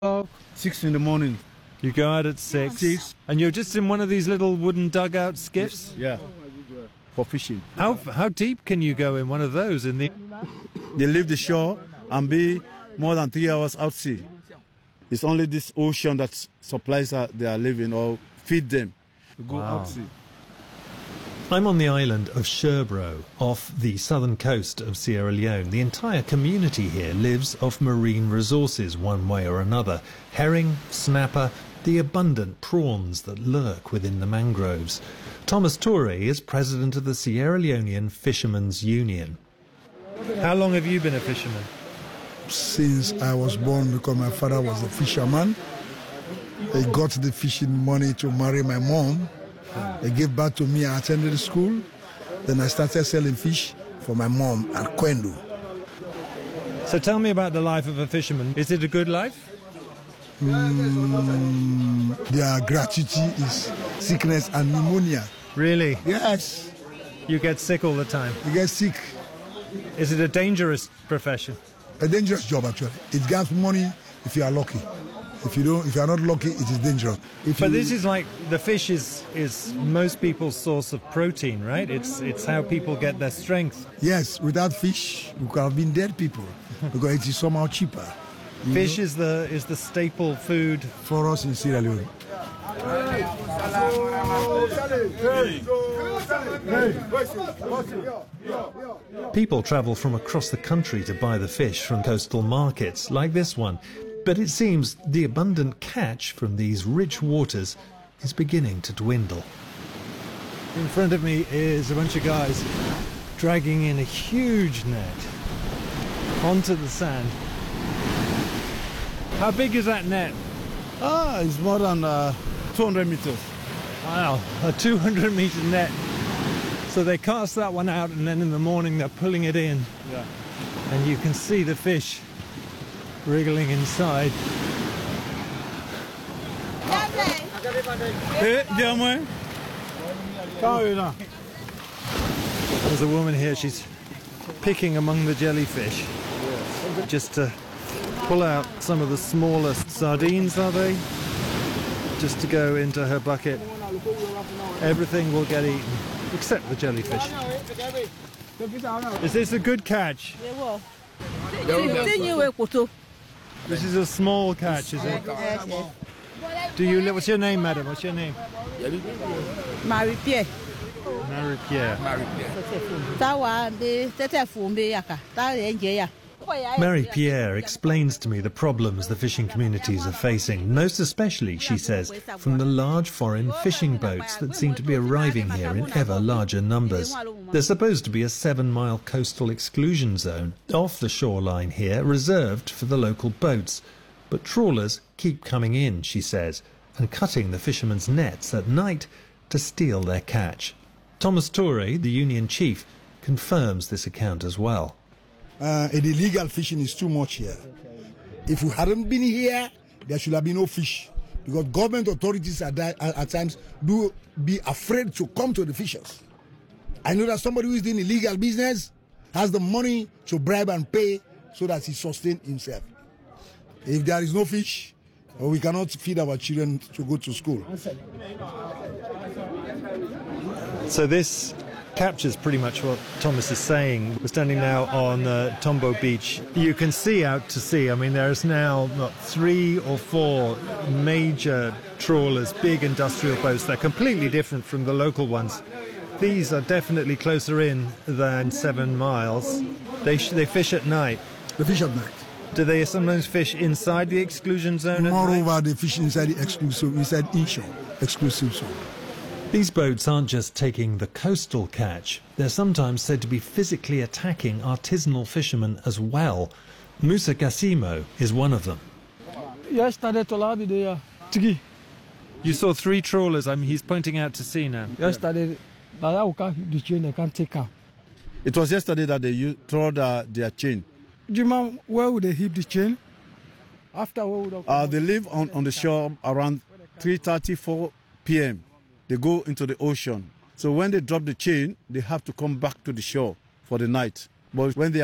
Oh, 6 in the morning. you go out at 6. 6. And you're just in one of these little wooden dugout skiffs? Yeah. For fishing. How deep can you go in one of those? They leave the shore and be more than 3 hours out sea. It's only this ocean that supplies they are living or feed them to go Wow. out sea. I'm on the island of Sherbro, off the southern coast of Sierra Leone. The entire community here lives off marine resources one way or another. Herring, snapper, the abundant prawns that lurk within the mangroves. Thomas Toure is president of the Sierra Leonean Fishermen's Union. How long have you been a fisherman? Since I was born, because my father was a fisherman. He got the fishing money to marry my mom. They gave birth to me. I attended school. Then I started selling fish for my mom at Kwendo. So tell me about the life of a fisherman. Is it a good life? Their gratuity is sickness and pneumonia. Really? Yes, You get sick all the time. you get sick. Is it a dangerous profession? A dangerous job actually. It gets money if you are lucky. If you are not lucky, it is dangerous. But this is like, the fish is most people's source of protein, right? It's how people get their strength. Yes, without fish, we could have been dead people because it is somehow cheaper. Fish is the staple food. For us in Sierra Leone. People travel from across the country to buy the fish from coastal markets, like this one. But it seems the abundant catch from these rich waters is beginning to dwindle. In front of me is a bunch of guys dragging in a huge net onto the sand. How big is that net? It's more than 200 meters. Wow, a 200-meter net. So they cast that one out, and then in the morning they're pulling it in. Yeah. And you can see the fish wriggling inside. There's a woman here, she's picking among the jellyfish just to pull out some of the smallest sardines, are they? Just to go into her bucket. Everything will get eaten, except the jellyfish. Is this a good catch? This is a small catch, is it? What's your name, madam? What's your name? Marie-Pierre. Marie-Pierre. Marie-Pierre explains to me the problems the fishing communities are facing, most especially, she says, from the large foreign fishing boats that seem to be arriving here in ever larger numbers. There's supposed to be a 7-mile coastal exclusion zone off the shoreline here, reserved for the local boats. But trawlers keep coming in, she says, and cutting the fishermen's nets at night to steal their catch. Thomas Toure, the union chief, confirms this account as well. Illegal fishing is too much here. If we hadn't been here, there should have been no fish. Because government authorities at times do be afraid to come to the fishers. I know that somebody who is doing illegal business has the money to bribe and pay so that he sustains himself. If there is no fish, we cannot feed our children to go to school. So this captures pretty much what Thomas is saying. We're standing now on Tombo Beach. You can see out to sea. I mean, there's now 3 or 4 major trawlers, big industrial boats. They're completely different from the local ones. These are definitely closer in than 7 miles. They fish at night. They fish at night. Do they sometimes fish inside the exclusion zone? Moreover, they fish inside the exclusive, inside inshore, exclusive zone. These boats aren't just taking the coastal catch. They're sometimes said to be physically attacking artisanal fishermen as well. Musa Gassimo is one of them. You saw 3 trawlers. He's pointing out to sea now. It was yesterday that they threw their chain. Where would they heap the chain? They live on the shore around 3:30, 4 p.m. They go into the ocean. So when they drop the chain, they have to come back to the shore for the night. But when they